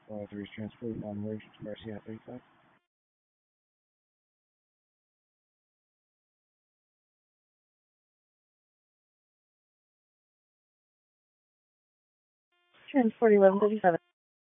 3 is transport on way to Garcia 35. 1040 1137.